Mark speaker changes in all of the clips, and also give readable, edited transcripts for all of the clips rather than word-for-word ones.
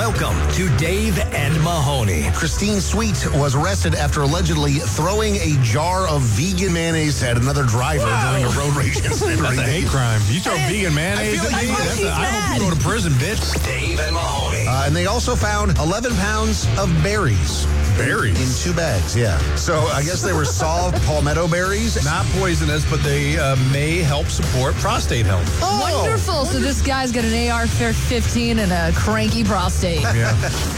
Speaker 1: Welcome to Dave and Mahoney.
Speaker 2: Christine Sweet was arrested after allegedly throwing a jar of vegan mayonnaise at another driver during a road rage incident.
Speaker 3: That's a hate crime. You throw vegan mayonnaise at me? I hope you go to prison, bitch.
Speaker 1: Dave and Mahoney.
Speaker 2: And they also found 11 pounds of berries.
Speaker 3: Berries?
Speaker 2: In 2 bags, yeah. So I guess they were solved palmetto berries.
Speaker 3: Not poisonous, but they may help support prostate health.
Speaker 2: Oh,
Speaker 4: Wonderful. So this guy's got an AR-15 and a cranky prostate.
Speaker 3: Yeah.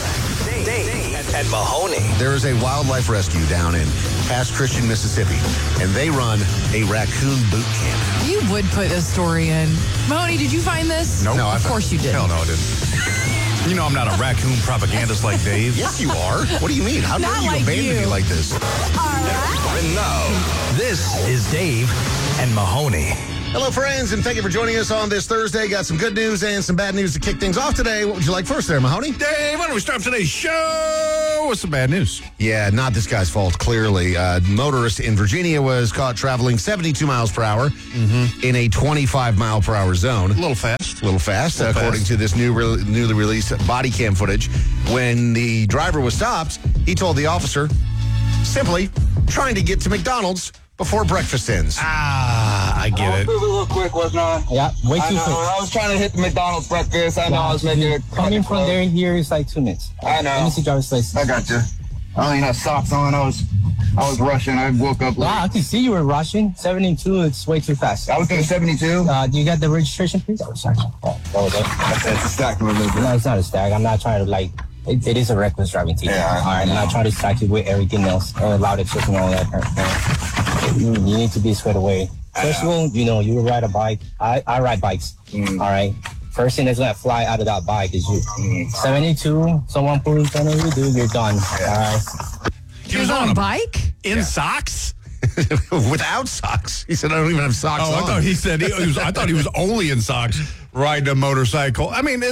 Speaker 1: Dave and Mahoney.
Speaker 2: There is a wildlife rescue down in Pass Christian, Mississippi, and they run a raccoon boot camp.
Speaker 4: You would put this story in. Mahoney, did you find this?
Speaker 3: Nope.
Speaker 2: No,
Speaker 4: Of course you did.
Speaker 3: Hell no, I didn't. You know I'm not a raccoon propagandist like Dave.
Speaker 2: Yes, you are. What do you mean? How dare
Speaker 4: Not
Speaker 2: you
Speaker 4: like
Speaker 2: abandon
Speaker 4: you.
Speaker 2: me like this?
Speaker 1: And now, this is Dave and Mahoney.
Speaker 2: Hello, friends, and thank you for joining us on this Thursday. Got some good news and some bad news to kick things off today. What would you like first there, Mahoney?
Speaker 3: Dave, why don't we start today's show with some bad news?
Speaker 2: Yeah, not this guy's fault, clearly. A motorist in Virginia was caught traveling 72 miles per hour in a 25-mile-per-hour zone.
Speaker 3: A little fast.
Speaker 2: According to this newly released body cam footage. When the driver was stopped, he told the officer, simply, trying to get to McDonald's before breakfast ends.
Speaker 3: I get it.
Speaker 5: Move a little quick, wasn't I?
Speaker 6: Yeah, way
Speaker 5: I
Speaker 6: too
Speaker 5: know.
Speaker 6: quick.
Speaker 5: I was trying to hit the McDonald's breakfast. I know I was making it.
Speaker 6: Coming from there and here is like 2 minutes.
Speaker 5: I know.
Speaker 6: Let me see driver's license.
Speaker 5: I got you. I don't even have socks on. I was rushing. I woke up late.
Speaker 6: Wow, I can see you were rushing. 72, it's way too fast.
Speaker 5: I was doing 72.
Speaker 6: Do you got the registration, please? Oh, sorry.
Speaker 5: That's a stack of a little bit.
Speaker 6: No, it's not a stag. I'm not trying to it is a reckless driving team.
Speaker 5: Yeah,
Speaker 6: all right, I'm not trying to stack you with everything else. Allow the chicken and all that. You need to be sweat away. First of all, you ride a bike. I ride bikes. All right. First thing that's gonna fly out of that bike is you. 72, someone pulls in front of you, dude, you're done. All right.
Speaker 3: He
Speaker 4: was on a bike?
Speaker 3: In socks?
Speaker 2: Without socks. He said, I don't even have socks on.
Speaker 3: I thought he said I thought he was only in socks riding a motorcycle. I mean,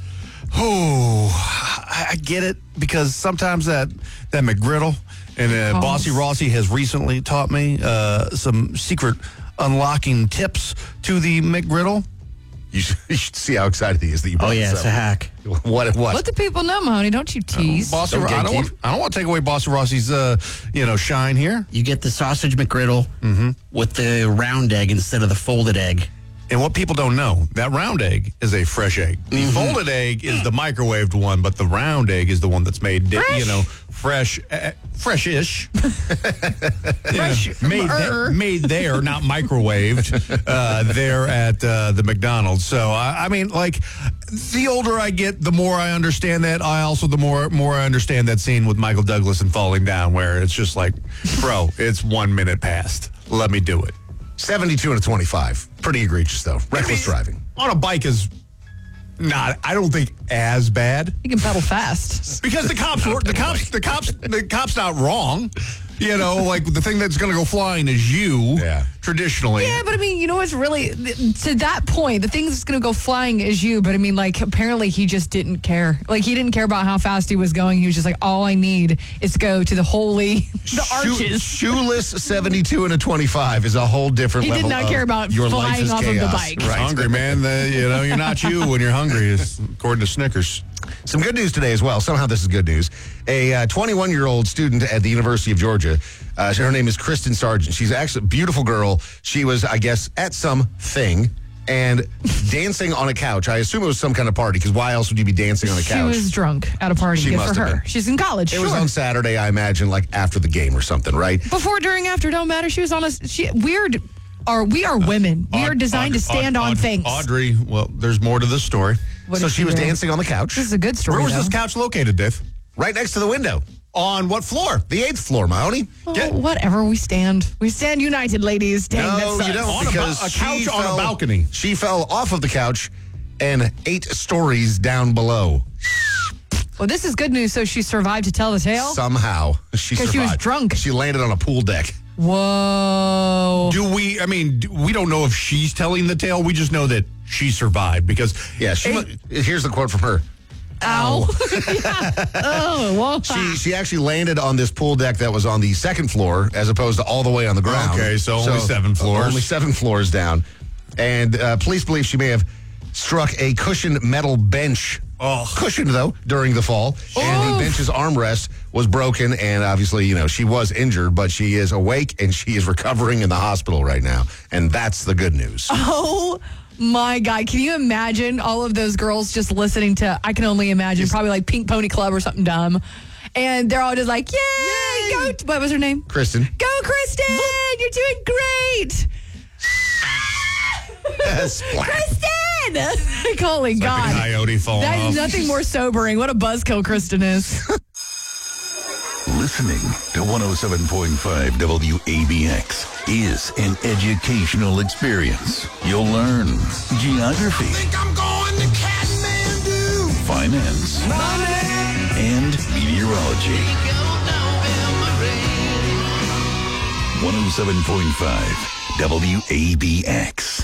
Speaker 3: I get it because sometimes that McGriddle and Bossy Rossi has recently taught me some secret unlocking tips to the McGriddle.
Speaker 2: You should see how excited he is that you brought this up.
Speaker 7: It's a hack.
Speaker 2: What?
Speaker 4: Let the people know, Mahoney. Don't you tease.
Speaker 3: Bossy, I don't want to take away Bossy Rossi's shine here.
Speaker 7: You get the sausage McGriddle with the round egg instead of the folded egg.
Speaker 3: And what people don't know, that round egg is a fresh egg. The folded egg is the microwaved one, but the round egg is the one that's made, fresh-ish. Made there, not microwaved, there at the McDonald's. So, the older I get, the more I understand that. The more I understand that scene with Michael Douglas and Falling Down, where it's just like, bro, it's 1 minute past. Let me do it.
Speaker 2: 72 and a 25. Pretty egregious, though. Reckless driving.
Speaker 3: On a bike is not, I don't think, as bad.
Speaker 4: You can pedal fast.
Speaker 3: Because the cops not wrong. The thing that's going to go flying is you.
Speaker 2: Yeah.
Speaker 3: Traditionally.
Speaker 4: Yeah, but what's really, to that point, the thing that's going to go flying is you, but apparently he just didn't care. He didn't care about how fast he was going. He was just like, all I need is to go to the arches.
Speaker 2: Shoeless 72 and a 25 is a whole different
Speaker 4: He
Speaker 2: level.
Speaker 4: did not care about
Speaker 2: your life
Speaker 4: flying
Speaker 2: is
Speaker 4: off
Speaker 2: chaos.
Speaker 4: of the bike.
Speaker 2: Right.
Speaker 3: Hungry, man. You're not you when you're hungry, according to Snickers.
Speaker 2: Some good news today as well. Somehow this is good news. A 21-year-old student at the University of Georgia, her name is Kristen Sargent. She's actually a beautiful girl. She was, I guess, at some thing and dancing on a couch. I assume it was some kind of party, because why else would you be dancing on a couch?
Speaker 4: She was drunk at a party.
Speaker 2: She
Speaker 4: Good
Speaker 2: must
Speaker 4: for
Speaker 2: have
Speaker 4: her.
Speaker 2: been.
Speaker 4: She's in college.
Speaker 2: It was on Saturday, I imagine, after the game or something, right?
Speaker 4: Before, during, after, don't matter. She was on we are women. We are designed to stand on things.
Speaker 3: Audrey, well, there's more to this story.
Speaker 2: So she was dancing on the couch.
Speaker 4: This is a good story.
Speaker 3: Where was this couch located, Dave?
Speaker 2: Right next to the window.
Speaker 3: On what floor?
Speaker 2: The 8th floor, Mahoney.
Speaker 4: Whatever. We stand united, ladies. Dang,
Speaker 2: No,
Speaker 4: that sucks.
Speaker 2: you don't.
Speaker 3: On
Speaker 2: Because
Speaker 3: a couch
Speaker 2: she
Speaker 3: on a
Speaker 2: fell-
Speaker 3: balcony.
Speaker 2: She fell off of the couch and 8 stories down below.
Speaker 4: Well, this is good news. So she survived to tell the tale?
Speaker 2: Somehow. She survived.
Speaker 4: Because she was drunk.
Speaker 2: She landed on a pool deck.
Speaker 4: Whoa.
Speaker 3: We don't know if she's telling the tale. We just know that she survived because...
Speaker 2: Yeah, here's the quote from her.
Speaker 4: Ow. Yeah. Oh, whoa.
Speaker 2: She actually landed on this pool deck that was on the 2nd floor as opposed to all the way on the ground.
Speaker 3: Okay, so only 7 floors.
Speaker 2: Only 7 floors down. And police believe she may have struck a cushioned metal bench cushioned, though, during the fall. And the bench's armrest was broken. And obviously, she was injured, but she is awake and she is recovering in the hospital right now. And that's the good news.
Speaker 4: Oh, my God. Can you imagine all of those girls just listening to, I can only imagine, probably like Pink Pony Club or something dumb. And they're all just like, yay! Go! What was her name?
Speaker 2: Kristen.
Speaker 4: Go, Kristen! You're doing great! Kristen! Holy God.
Speaker 3: Like a coyote falling
Speaker 4: That
Speaker 3: off.
Speaker 4: is nothing more sobering. What a buzzkill Kristen is.
Speaker 8: Listening to 107.5 WABX is an educational experience. You'll learn geography, finance, and meteorology. 107.5 WABX.